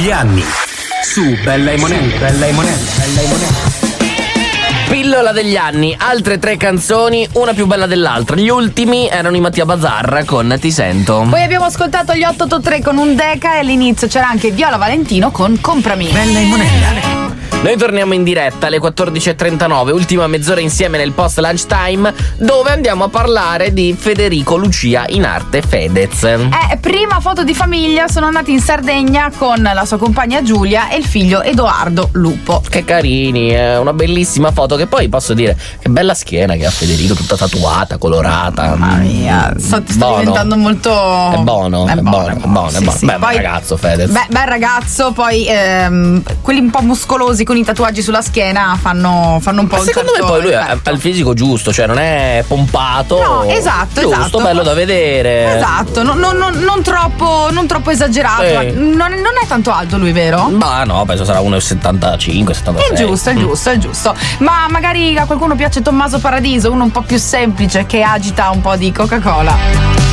degli anni. Su Bella e Monelli. Bella e Monelli. Bella e Monelli. Pillola degli anni, altre 3 canzoni, una più bella dell'altra. Gli ultimi erano i Mattia Bazarra con Ti sento. Poi abbiamo ascoltato gli 883 con Un Deca e all'inizio c'era anche Viola Valentino con Comprami. Bella e Monelli. Noi torniamo in diretta alle 14.39, ultima mezz'ora insieme nel post lunch time, dove andiamo a parlare di Federico Lucia in arte Fedez. Prima foto di famiglia, sono andati in Sardegna con la sua compagna Giulia e il figlio Edoardo Lupo. Che carini, è una bellissima foto, che poi posso dire che bella schiena che ha Federico, tutta tatuata, colorata. Mamma mia, sto diventando molto... È buono. Sì, bel poi, ragazzo Fedez. Bel ragazzo, poi quelli un po' muscolosi con i tatuaggi sulla schiena fanno un po' secondo me poi lui ha il fisico giusto, cioè non è pompato. No, esatto, giusto, bello da vedere. Esatto, non troppo esagerato. Non è tanto alto lui, vero? Ma no, penso sarà 1,75, 76. È giusto. Ma magari a qualcuno piace Tommaso Paradiso, uno un po' più semplice che agita un po' di Coca-Cola.